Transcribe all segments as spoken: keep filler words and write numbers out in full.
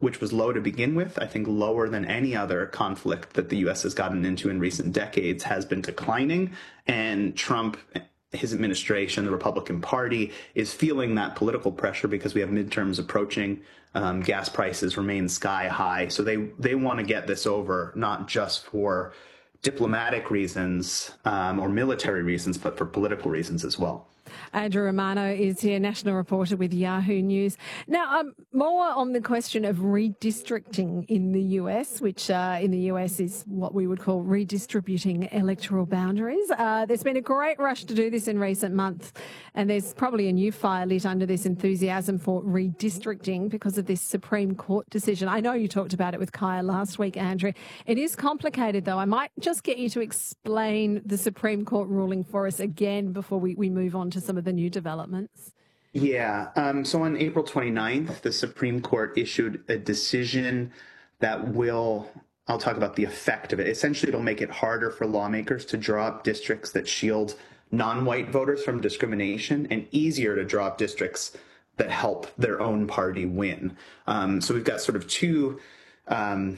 which was low to begin with, I think lower than any other conflict that the U S has gotten into in recent decades, has been declining. And Trump, his administration, the Republican Party, is feeling that political pressure because we have midterms approaching. Um, gas prices remain sky high. So they, they want to get this over, not just for diplomatic reasons um, or military reasons, but for political reasons as well. Andrew Romano is here, national reporter with Yahoo News. Now, um, more on the question of redistricting in the U S, which uh, in the U S is what we would call redistributing electoral boundaries. Uh, there's been a great rush to do this in recent months, and there's probably a new fire lit under this enthusiasm for redistricting because of this Supreme Court decision. I know you talked about it with Kaya last week, Andrew. It is complicated, though. I might just get you to explain the Supreme Court ruling for us again before we, we move on to some of the new developments. Yeah. Um, so on April twenty-ninth, the Supreme Court issued a decision that will, I'll talk about the effect of it. Essentially, it'll make it harder for lawmakers to draw up districts that shield non-white voters from discrimination and easier to draw up districts that help their own party win. Um, so we've got sort of two um,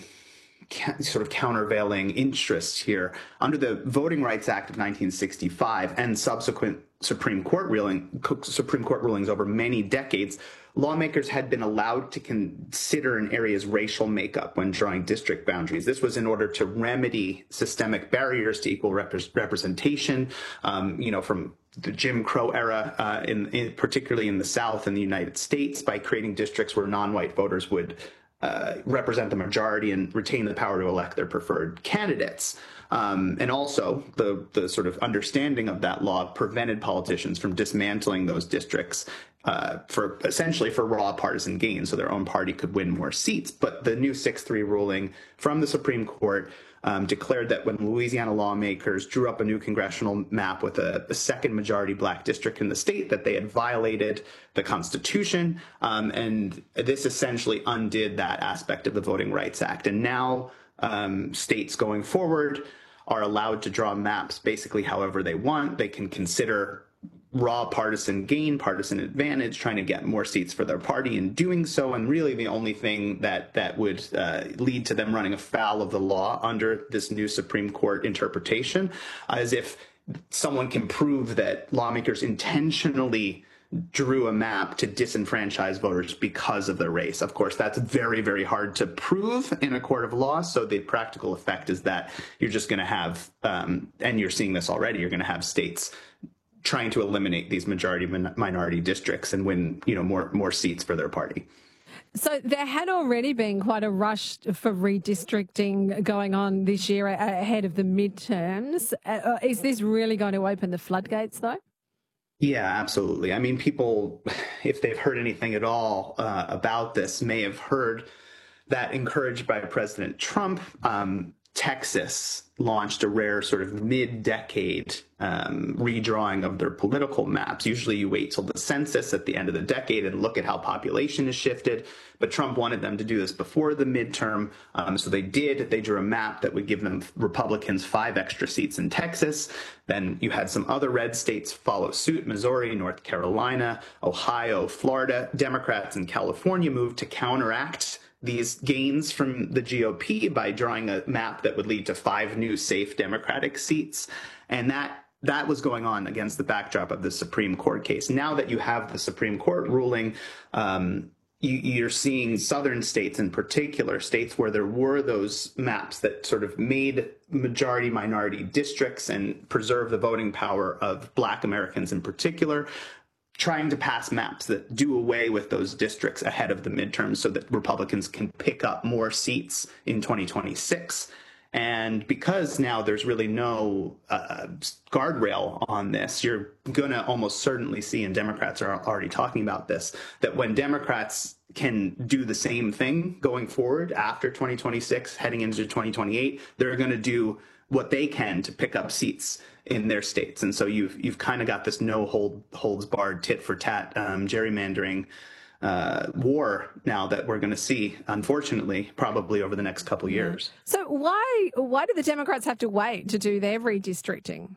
sort of countervailing interests here. Under the Voting Rights Act of nineteen sixty-five and subsequent Supreme Court ruling, Supreme Court rulings over many decades, lawmakers had been allowed to consider an area's racial makeup when drawing district boundaries. This was in order to remedy systemic barriers to equal rep representation, um, you know, from the Jim Crow era, uh, in, in particularly in the South in the United States, by creating districts where non-white voters would Uh, represent the majority and retain the power to elect their preferred candidates. Um, and also, the, the sort of understanding of that law prevented politicians from dismantling those districts uh, for essentially for raw partisan gain, so their own party could win more seats. But the new six three ruling from the Supreme Court um, declared that when Louisiana lawmakers drew up a new congressional map with a, a second majority black district in the state, that they had violated the Constitution, um, and this essentially undid that aspect of the Voting Rights Act. And now um, states going forward are allowed to draw maps basically however they want. They can consider raw partisan gain, partisan advantage, trying to get more seats for their party in doing so. And really the only thing that that would uh, lead to them running afoul of the law under this new Supreme Court interpretation uh, is if someone can prove that lawmakers intentionally drew a map to disenfranchise voters because of their race. Of course, that's very, very hard to prove in a court of law. So the practical effect is that you're just going to have, um, and you're seeing this already, you're going to have states trying to eliminate these majority minority districts and win, you know, more more seats for their party. So there had already been quite a rush for redistricting going on this year ahead of the midterms. Uh, is this really going to open the floodgates, though? Yeah, absolutely. I mean, people, if they've heard anything at all uh, about this, may have heard that, encouraged by President Trump, um, Texas launched a rare sort of mid-decade um, redrawing of their political maps. Usually you wait till the census at the end of the decade and look at how population has shifted, but Trump wanted them to do this before the midterm, um, so they did. They drew a map that would give them Republicans five extra seats in Texas. Then you had some other red states follow suit: Missouri, North Carolina, Ohio, Florida. Democrats in California moved to counteract these gains from the G O P by drawing a map that would lead to five new safe Democratic seats. And that that was going on against the backdrop of the Supreme Court case. Now that you have the Supreme Court ruling, um, you, you're seeing southern states in particular, states where there were those maps that sort of made majority minority districts and preserve the voting power of Black Americans in particular, trying to pass maps that do away with those districts ahead of the midterms so that Republicans can pick up more seats in twenty twenty-six. And because now there's really no uh, guardrail on this, you're going to almost certainly see, and Democrats are already talking about this, that when Democrats can do the same thing going forward after twenty twenty-six, heading into twenty twenty-eight, they're going to do what they can to pick up seats in their states. And so you've you've kind of got this no hold holds barred tit for tat um, gerrymandering uh, war now that we're going to see, unfortunately, probably over the next couple of years. So why why do the Democrats have to wait to do their redistricting?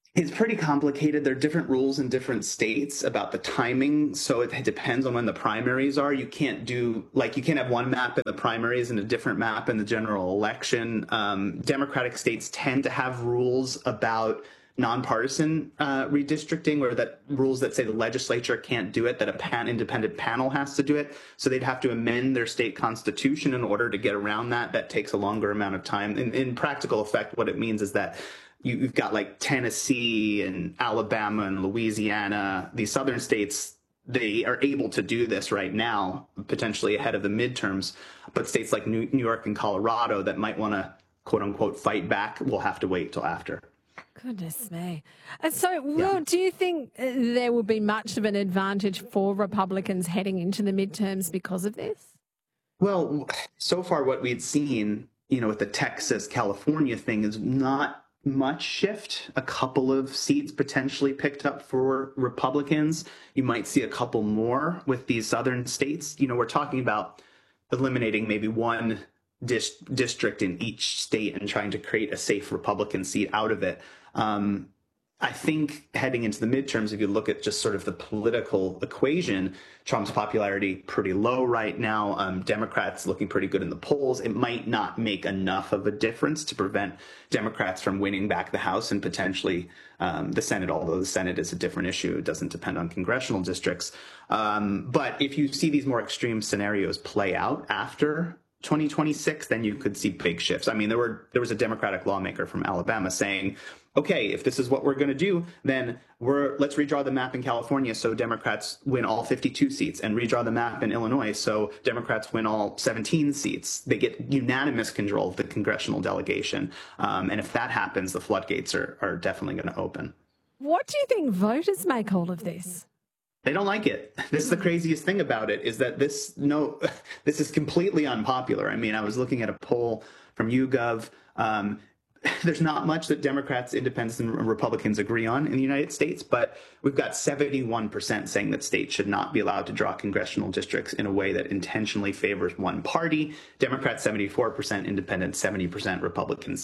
It's pretty complicated. There are different rules in different states about the timing. So it depends on when the primaries are. You can't do, like, you can't have one map in the primaries and a different map in the general election. Um, Democratic states tend to have rules about nonpartisan uh, redistricting, or that rules that say the legislature can't do it, that a pan independent panel has to do it. So they'd have to amend their state constitution in order to get around that. That takes a longer amount of time. In, in practical effect, what it means is that you've got like Tennessee and Alabama and Louisiana, these southern states, they are able to do this right now, potentially ahead of the midterms. But states like New York and Colorado that might want to, quote unquote, fight back will have to wait till after. Goodness me. And so, Will, yeah. do you think there will be much of an advantage for Republicans heading into the midterms because of this? Well, so far what we'd seen, you know, with the Texas, California thing is not much shift. A couple of seats potentially picked up for Republicans. You might see a couple more with these southern states. You know, we're talking about eliminating maybe one dis- district in each state and trying to create a safe Republican seat out of it. Um, I think heading into the midterms, if you look at just sort of the political equation, Trump's popularity pretty low right now. Um, Democrats looking pretty good in the polls. It might not make enough of a difference to prevent Democrats from winning back the House and potentially um, the Senate, although the Senate is a different issue. It doesn't depend on congressional districts. Um, but if you see these more extreme scenarios play out after twenty twenty-six, then you could see big shifts. I mean, there were there was a Democratic lawmaker from Alabama saying, okay, if this is what we're going to do, then we're let's redraw the map in California so Democrats win all fifty-two seats, and redraw the map in Illinois so Democrats win all seventeen seats. They get unanimous control of the congressional delegation. Um, and if that happens, the floodgates are, are definitely going to open. What do you think voters make all of this? They don't like it. This is the craziest thing about it, is that this no, this is completely unpopular. I mean, I was looking at a poll from YouGov. Um, there's not much that Democrats, independents, and Republicans agree on in the United States, but we've got seventy-one percent saying that states should not be allowed to draw congressional districts in a way that intentionally favors one party. Democrats, seventy-four percent, independents, seventy percent, Republicans,